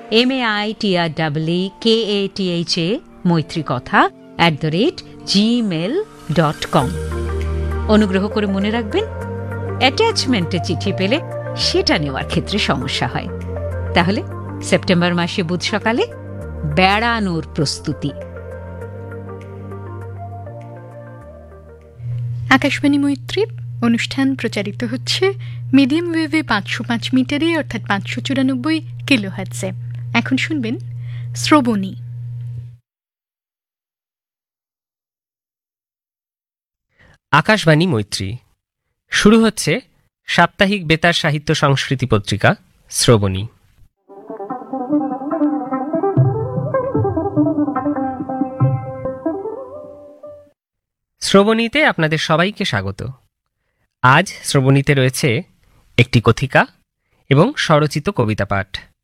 MAITREEKATHA মৈত্রীকথা @gmail.com। অনুগ্রহ করে মনে রাখবেন, অ্যাটাচমেন্টে চিঠি পেলে সেটা নেওয়ার ক্ষেত্রে সমস্যা হয়। তাহলে সেপ্টেম্বর মাসে বুধ সকালে বেড়ানোর প্রস্তুতি। আকাশবাণী মৈত্রী অনুষ্ঠান প্রচারিত হচ্ছে মিডিয়াম ওয়েভে 505 মিটারে, অর্থাৎ 594 কিলোহার্টজে। এখন শুনবেন শ্রবণী। আকাশবাণী মৈত্রী শুরু হচ্ছে সাপ্তাহিক বেতার সাহিত্য সংস্কৃতি পত্রিকা শ্রবণী। শ্রবণীতে আপনাদের সবাইকে স্বাগত। আজ শ্রবণীতে রয়েছে একটি কথিকা এবং স্বরচিত কবিতা পাঠ।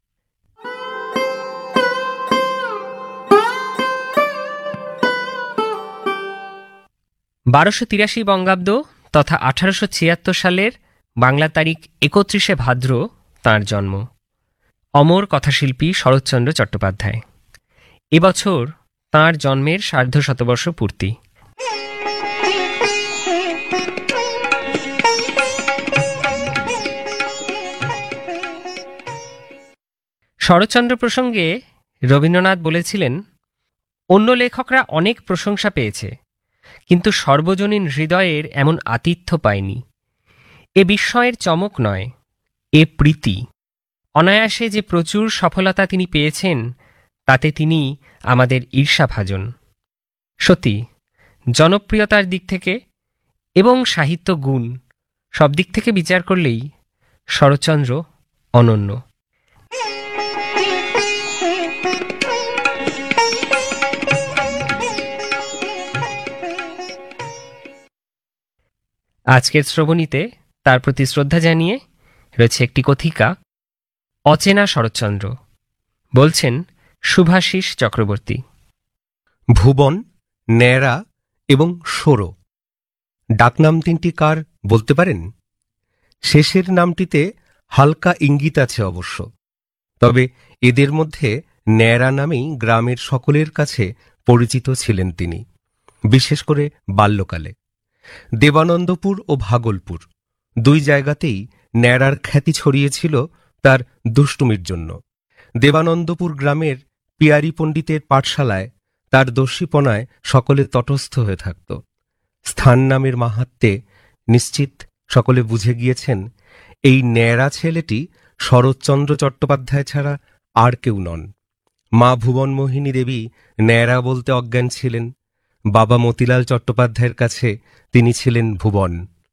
1283 বঙ্গাব্দ তথা 1876 সালের বাংলা তারিখ 31শে ভাদ্র তাঁর জন্ম। অমর কথাশিল্পী শরৎচন্দ্র চট্টোপাধ্যায়। এবছর তাঁর জন্মের সার্ধশতবর্ষ পূর্তি। শরৎচন্দ্র প্রসঙ্গে রবীন্দ্রনাথ বলেছিলেন, অন্য লেখকরা অনেক প্রশংসা পেয়েছে, কিন্তু সর্বজনীন হৃদয়ের এমন আতিথ্য পায়নি। এ বিস্ময়ের চমক নয়, এ প্রীতি। অনায়াসে যে প্রচুর সফলতা তিনি পেয়েছেন, তাতে তিনি আমাদের ঈর্ষাভাজন। সত্যি, জনপ্রিয়তার দিক থেকে এবং সাহিত্য গুণ সব দিক থেকে বিচার করলেই শরৎচন্দ্র অনন্য। আজকের শ্রবণীতে তার প্রতি শ্রদ্ধা জানিয়ে রয়েছে একটি কথিকা, অচেনা শরৎচন্দ্র। বলছেন শুভাশিস চক্রবর্তী। ভুবন, ন্যাড়া এবং সরো ডাকনাম তিনটি কার বলতে পারেন? শেষের নামটিতে হালকা ইঙ্গিত আছে অবশ্য, তবে এদের মধ্যে ন্যাড়া নামেই গ্রামের সকলের কাছে পরিচিত ছিলেন তিনি, বিশেষ করে বাল্যকালে। দেবানন্দপুর ও ভাগলপুর দুই জায়গাতেই ন্যাড়ার খ্যাতি ছড়িয়েছিল তার দুষ্টুমির জন্য। দেবানন্দপুর গ্রামের পিয়ারি পণ্ডিতের পাঠশালায় তার দস্যিপনায় সকলে তটস্থ হয়ে থাকত। স্থান নামের মাহাত্ম্যে নিশ্চিত সকলে বুঝে গিয়েছেন, এই ন্যাড়া ছেলেটি শরৎচন্দ্র চট্টোপাধ্যায় ছাড়া আর কেউ নন। মা ভুবনমোহিনী দেবী ন্যাড়া বলতে অজ্ঞান ছিলেন। বাবা মতিলাল চট্টোপাধ্যায়ের কাছে তিনি ছিলেন ভুবন।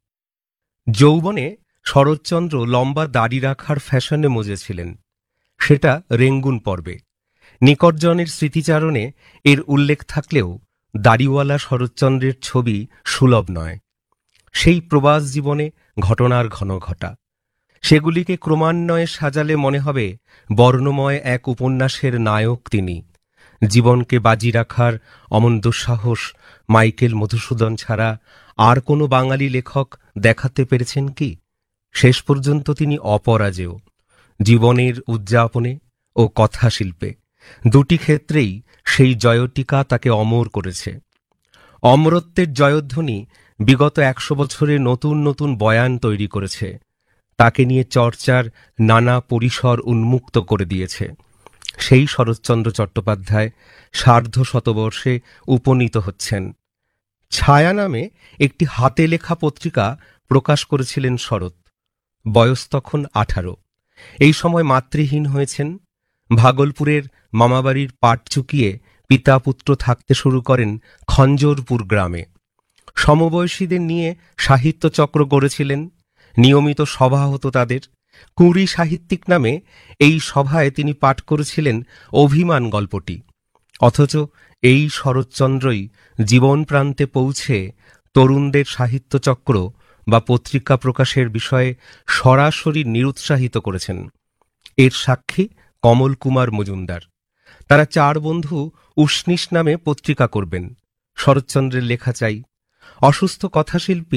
যৌবনে শরৎচন্দ্র লম্বা দাড়ি রাখার ফ্যাশনে মজেছিলেন, সেটা রেঙ্গুন পর্বে। নিকটজনের স্মৃতিচারণে এর উল্লেখ থাকলেও দাড়িওয়ালা শরৎচন্দ্রের ছবি সুলভ নয়। সেই প্রবাস জীবনে ঘটনার ঘন ঘটা, সেগুলিকে ক্রমান্বয়ে সাজালে মনে হবে বর্ণময় এক উপন্যাসের নায়ক তিনি। জীবনকে বাজি রাখার অমন দুঃসাহস মাইকেল মধুসূদন ছাড়া আর কোনো বাঙালি লেখক দেখাতে পেরেছেন কি? শেষ পর্যন্ত তিনি অপরাজেয়। জীবনের উদযাপনে ও কথাশিল্পে দুটি ক্ষেত্রেই সেই জয়টিকা তাকে অমর করেছে। অমরত্বের জয়ধ্বনি বিগত 100 বছরে নতুন নতুন বয়ান তৈরি করেছে, তাকে নিয়ে চর্চার নানা পরিসর উন্মুক্ত করে দিয়েছে। সেই শরৎচন্দ্র চট্টোপাধ্যায় সার্ধশতবর্ষে উপনীত হচ্ছেন। ছায়া নামে একটি হাতে লেখা পত্রিকা প্রকাশ করেছিলেন শরৎ। বয়স তখন 18। এই সময় মাতৃহীন হয়েছেন। ভাগলপুরের মামাবাড়ির পাট চুকিয়ে পিতা পুত্র থাকতে শুরু করেন খঞ্জরপুর গ্রামে। সমবয়সীদের নিয়ে সাহিত্য চক্র গড়েছিলেন। নিয়মিত সভা হতো তাদের। কুঁড়ি সাহিত্যিক নামে এই সভায় তিনি পাঠ করেছিলেন অভিমান গল্পটি। অথচ এই শরৎচন্দ্রই জীবন প্রান্তে পৌঁছে তরুণদের সাহিত্যচক্র বা পত্রিকা প্রকাশের বিষয়ে সরাসরি নিরুৎসাহিত করেছেন। এর সাক্ষী কমল কুমার মজুমদার। তারা 4 বন্ধু উষ্ণিস নামে পত্রিকা করবেন। শরৎচন্দ্রের লেখা চাই। অসুস্থ কথাশিল্পী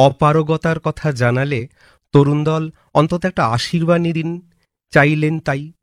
অপারগতার কথা জানালে তরুণ দল অন্তত একটা আশীর্বাণী দিন চাইলেন, তাই